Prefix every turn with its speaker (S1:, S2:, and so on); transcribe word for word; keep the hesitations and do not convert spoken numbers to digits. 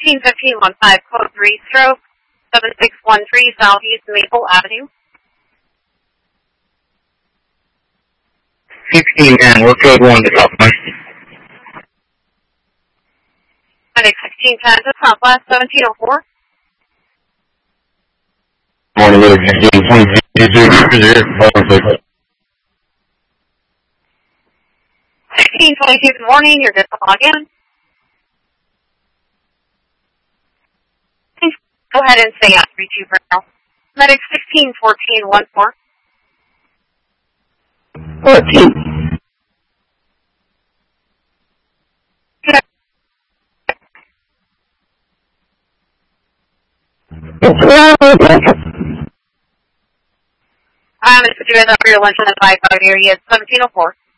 S1: sixteen fifteen one five, code three stroke, seven six one three Southeast Maple Avenue.
S2: sixteen ten, we're code one to Southwest.
S1: Medic sixteen ten to Southwest, seventeen oh four.
S2: Morning, Medic sixteen twenty,
S1: sixteen twenty-two, good morning, you're good to log in. Please go ahead and stay at three two for now. Medic sixteen fourteen one four.
S2: fourteen.
S1: I'm going to put you in for your lunch in the five five area. It's seventeen oh four.